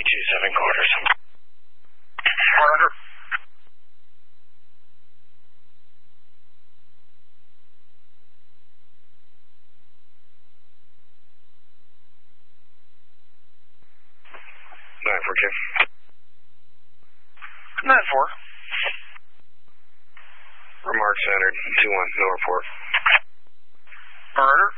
quarters. Roger. Nine four. Remarks entered. 2-1. No report. Roger.